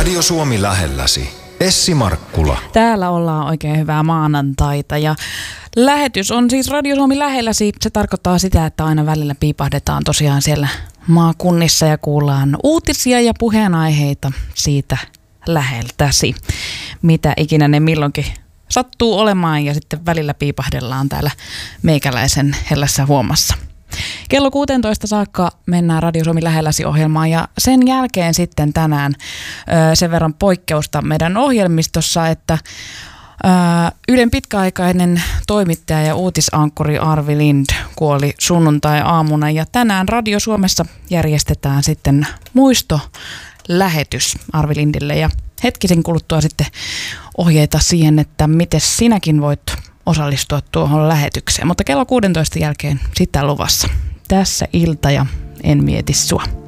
Radio Suomi lähelläsi. Essi Markkula. Täällä ollaan oikein hyvää maanantaita ja lähetys on siis Radio Suomi lähelläsi. Se tarkoittaa sitä, että aina välillä piipahdetaan tosiaan siellä maakunnissa ja kuullaan uutisia ja puheenaiheita siitä läheltäsi, mitä ikinä ne milloinkin sattuu olemaan, ja sitten välillä piipahdellaan täällä meikäläisen hellässä huomassa. Kello 16 saakka mennään Radio Suomi lähelläsi -ohjelmaan, ja sen jälkeen sitten tänään sen verran poikkeusta meidän ohjelmistossa, että Ylen pitkäaikainen toimittaja ja uutisankkuri Arvi Lind kuoli sunnuntai-aamuna, ja tänään Radio Suomessa järjestetään sitten muistolähetys Arvi Lindille, ja hetkisen kuluttua sitten ohjeita siihen, että miten sinäkin voit osallistua tuohon lähetykseen. Mutta kello 16 jälkeen sitä luvassa. Tässä Ilta ja En mieti sua.